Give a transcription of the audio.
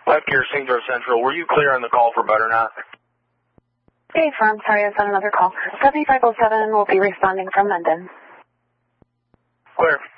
Left Gear St. Joe Central, were you clear on the call for Butternut? Hey, firm. Sorry, I was on another call. 7507 will be responding from London. Clear.